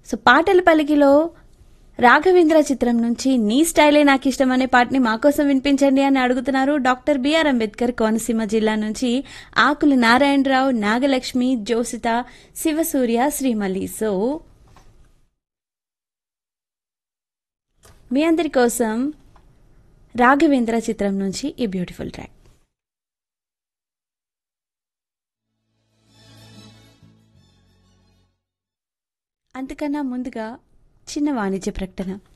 So పాటల పలికిలో రాఘవేంద్ర చిత్రం నుంచి నీ స్టైలే నాకు ఇష్టం అనే పాటని మాకోసం వినిపించండి అని అడుగుతున్నారు డాక్టర్ బిఆర్ అంబేద్కర్ కోనసీమ జిల్లా నుంచి ఆకుల నారాయణరావు, నాగలక్ష్మి, జోసిత, శివసూర్య, శ్రీమలి. సో మీ అందరి కోసం రాఘవేంద్ర చిత్రం నుంచి ఈ బ్యూటిఫుల్ ట్రాక్. అంతకన్నా ముందుగా చిన్న వాణిజ్య ప్రకటన.